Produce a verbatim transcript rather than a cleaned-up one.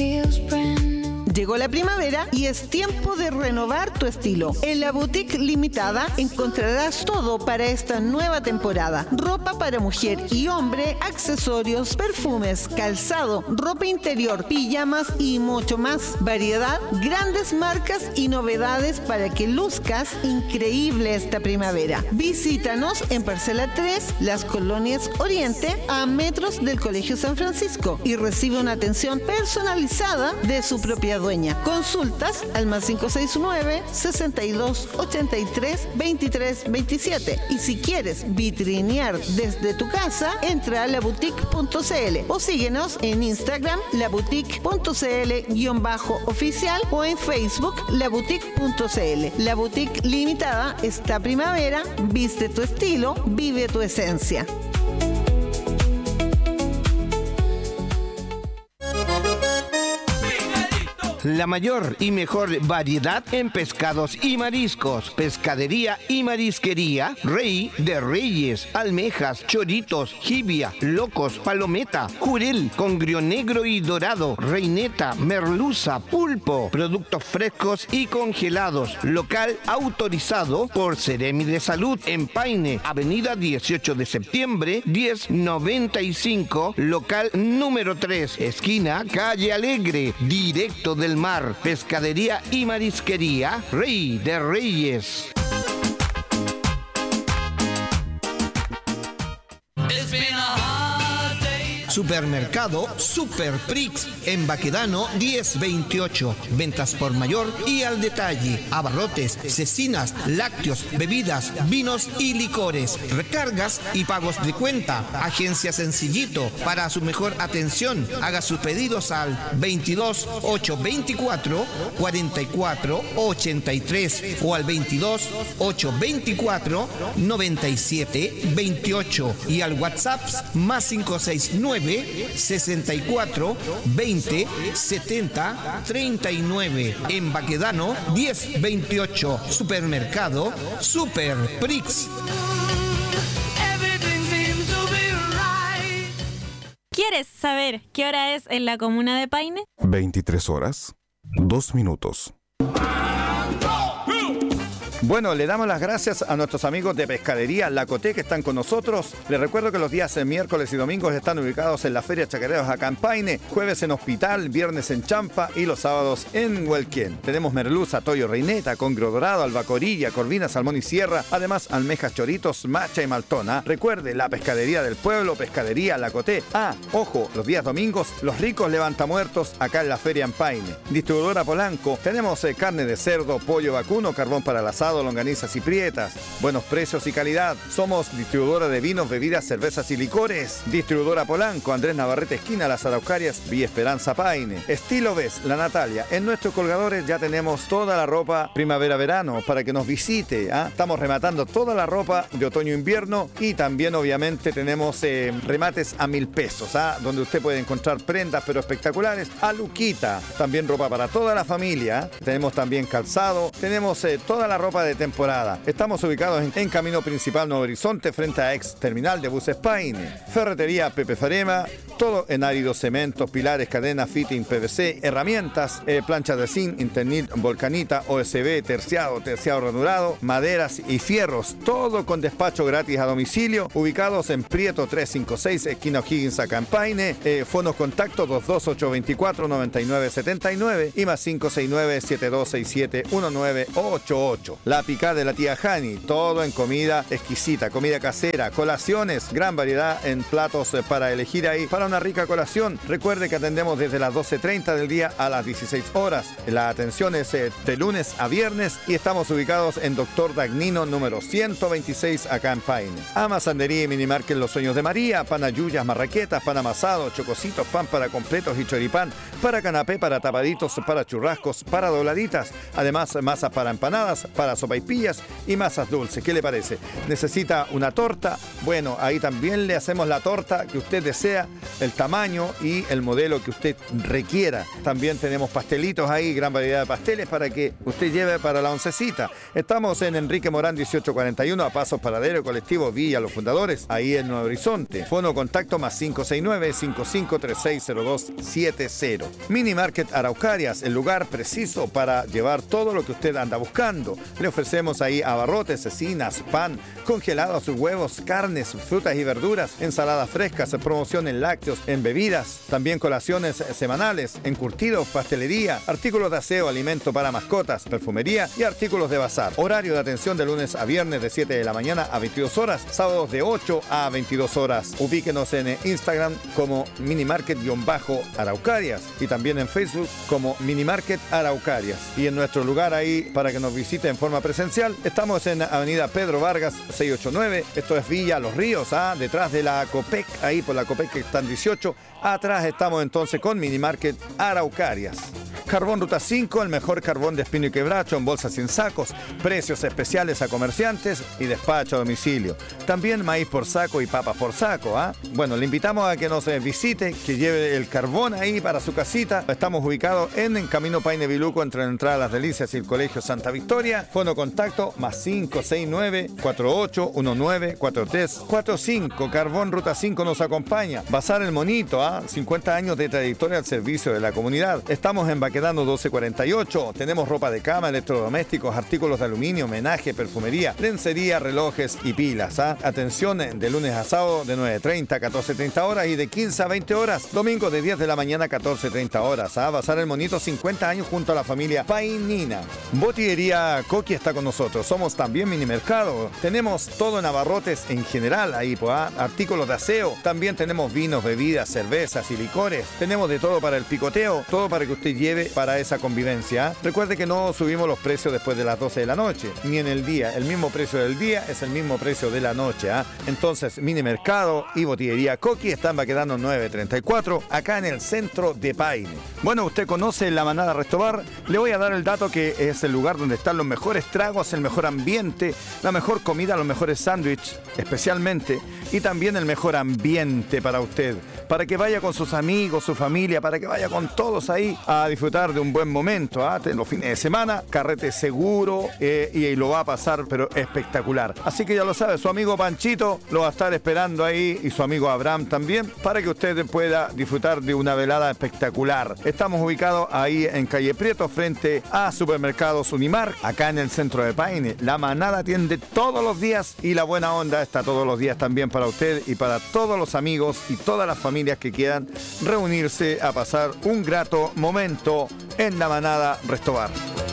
Llegó la primavera y es tiempo de renovar tu estilo. En la Boutique Limitada encontrarás todo para esta nueva temporada. Ropa para mujer y hombre, accesorios, perfumes, calzado, ropa interior, pijamas y mucho más. Variedad, grandes marcas y novedades para que luzcas increíble esta primavera. Visítanos en Parcela tres, Las Colonias Oriente, a metros del Colegio San Francisco, y recibe una atención personalizada de su propia dueña. Consultas al más cinco seis nueve, sesenta y dos, ochenta y tres, veintitrés veintisiete. Y si quieres vitrinear desde tu casa, entra a laboutique punto c l o síguenos en Instagram laboutique punto c l guión bajo oficial o en Facebook laboutique punto c l. La Boutique Limitada, esta primavera, viste tu estilo, vive tu esencia. La mayor y mejor variedad en pescados y mariscos. Pescadería y marisquería Rey de Reyes. Almejas, choritos, jibia, locos, palometa, jurel, congrio negro y dorado, reineta, merluza, pulpo. Productos frescos y congelados. Local autorizado por Seremi de Salud en Paine, Avenida dieciocho de septiembre, diez noventa y cinco, local número tres, esquina Calle Alegre, directo del mar. Pescadería y marisquería Rey de Reyes. Supermercado Super Prix en Baquedano diez veintiocho. Ventas por mayor y al detalle. Abarrotes, cecinas, lácteos, bebidas, vinos y licores. Recargas y pagos de cuenta. Agencia Sencillito. Para su mejor atención, haga sus pedidos al veintidós, ochocientos veinticuatro, cuarenta y cuatro ochenta y tres o al veintidós, ochocientos veinticuatro, noventa y siete veintiocho y al WhatsApp más cinco seis nueve, sesenta y cuatro, veinte, setenta, treinta y nueve. En Baquedano diez veintiocho. Supermercado Super Prix. ¿Quieres saber qué hora es en la comuna de Paine? veintitrés horas, dos minutos. Bueno, le damos las gracias a nuestros amigos de Pescadería La Coté que están con nosotros. Les recuerdo que los días de miércoles y domingos están ubicados en la Feria Chacareros acá en Paine, jueves en Hospital, viernes en Champa y los sábados en Huelquén. Tenemos merluza, toyo, reineta, congrio dorado, albacorilla, corvina, salmón y sierra, además almejas, choritos, macha y maltona. Recuerde, la Pescadería del Pueblo, Pescadería La Coté. Ah, ojo, los días domingos, los ricos levantamuertos acá en la Feria en Paine. Distribuidora Polanco, tenemos eh, carne de cerdo, pollo vacuno, carbón para el asado, longanizas y prietas, buenos precios y calidad. Somos distribuidora de vinos, bebidas, cervezas y licores. Distribuidora Polanco, Andrés Navarrete esquina Las Araucarias, Villa Esperanza Paine. Estilo Ves, La Natalia. En nuestros colgadores ya tenemos toda la ropa primavera-verano para que nos visite. ¿eh? Estamos rematando toda la ropa de otoño-invierno y también obviamente tenemos eh, remates a mil pesos, ¿eh? donde usted puede encontrar prendas pero espectaculares a luquita. También ropa para toda la familia. ¿eh? Tenemos también calzado. Tenemos eh, toda la ropa de temporada. Estamos ubicados en, en Camino Principal Nuevo Horizonte, frente a ex terminal de buses Paine. Ferretería Pepe Farema, todo en áridos, cementos, pilares, cadenas, fitting, P V C, herramientas, eh, planchas de zinc, Internit, Volcanita, O S B, terciado, terciado ranurado, maderas y fierros, todo con despacho gratis a domicilio, ubicados en Prieto trescientos cincuenta y seis, esquina O'Higgins, acá en Paine. Eh, fonos contacto dos dos ocho dos cuatro, nueve nueve siete nueve y más cinco seis nueve, siete dos seis siete, uno nueve ocho ocho. La picada de la tía Jani, todo en comida exquisita, comida casera, colaciones, gran variedad en platos para elegir ahí para una rica colación. Recuerde que atendemos desde las doce treinta del día a las dieciséis horas. La atención es eh, de lunes a viernes y estamos ubicados en Doctor Dagnino número ciento veintiséis acá en Paine. Ama Sandería y Minimarket Los Sueños de María, pan ayuyas, marraquetas, pan amasado, chococitos, pan para completos y choripán, para canapé, para tapaditos, para churrascos, para dobladitas. Además, masas para empanadas, para sopaipillas y masas dulces. ¿Qué le parece? ¿Necesita una torta? Bueno, ahí también le hacemos la torta que usted desea, el tamaño y el modelo que usted requiera. También tenemos pastelitos ahí, gran variedad de pasteles para que usted lleve para la oncecita. Estamos en Enrique Morán dieciocho cuarenta y uno, a Pasos Paradero, colectivo Villa Los Fundadores, ahí en Nuevo Horizonte. Fono contacto más cinco seis nueve, cinco cinco tres seis cero dos siete cero. Mini Market Araucarias, el lugar preciso para llevar todo lo que usted anda buscando. Le ofrecemos ahí abarrotes, cecinas, pan, congelados, huevos, carnes, frutas y verduras, ensaladas frescas, promoción en lácteos, en bebidas, también colaciones semanales, encurtidos, pastelería, artículos de aseo, alimento para mascotas, perfumería y artículos de bazar. Horario de atención de lunes a viernes de siete de la mañana a veintidós horas, sábados de ocho a veintidós horas. Ubíquenos en Instagram como Minimarket-Araucarias y también en Facebook como Minimarket Araucarias. Y en nuestro lugar ahí, para que nos visite en forma presencial, estamos en Avenida Pedro Vargas seiscientos ochenta y nueve, esto es Villa Los Ríos, ¿ah? Detrás de la Copec, ahí por la Copec que están dieciocho, atrás estamos entonces con Minimarket Araucarias. Carbón Ruta cinco, el mejor carbón de espino y quebracho en bolsas sin sacos, precios especiales a comerciantes y despacho a domicilio. También maíz por saco y papas por saco, ¿ah? Bueno, le invitamos a que nos visite, que lleve el carbón ahí para su casita. Estamos ubicados en el Camino Paine Viluco, entre la entrada a Las Delicias y el Colegio Santa Victoria. Fono contacto más cinco seis nueve, cuatro ocho uno nueve, cuatro tres cuatro cinco. Carbón Ruta cinco nos acompaña. Bazar El Monito, ¿ah? cincuenta años de trayectoria al servicio de la comunidad. Estamos en Baquedano doce cuarenta y ocho. Tenemos ropa de cama, electrodomésticos, artículos de aluminio, homenaje, perfumería, lencería, relojes y pilas, ¿ah? Atención de lunes a sábado de nueve treinta a catorce treinta horas y de quince a veinte horas. Domingo de diez de la mañana a catorce treinta horas. ¿ah? Bazar El Monito, cincuenta años junto a la familia Painina. Botillería Coqui está con nosotros. Somos también mini mercado. Tenemos todo en abarrotes en general ahí, ¿ah? Artículos de aseo. También tenemos vinos, bebidas, cervezas y licores. Tenemos de todo para el picoteo, todo para que usted lleve para esa convivencia. Recuerde que no subimos los precios después de las doce de la noche, ni en el día. El mismo precio del día es el mismo precio de la noche. ¿eh? Entonces, Mini Mercado y Botillería Coqui están quedando nueve treinta y cuatro, acá en el centro de Paine. Bueno, usted conoce La Manada Restobar. Le voy a dar el dato que es el lugar donde están los mejores tragos, el mejor ambiente, la mejor comida, los mejores sándwiches, especialmente, y también el mejor ambiente para usted, para que vaya con sus amigos, su familia, para que vaya con todos ahí a disfrutar de un buen momento. ¿eh? Los fines de semana, carrete seguro eh, y lo va a pasar, pero espectacular. Así que ya lo sabe, su amigo Panchito lo va a estar esperando ahí y su amigo Abraham también, para que usted pueda disfrutar de una velada espectacular. Estamos ubicados ahí en Calle Prieto, frente a Supermercados Unimar, acá en el centro de Paine. La Manada atiende todos los días y la buena onda está todos los días también para usted y para todos los amigos y todas las familias que quieran reunirse a pasar un grato momento en La Manada Restobar.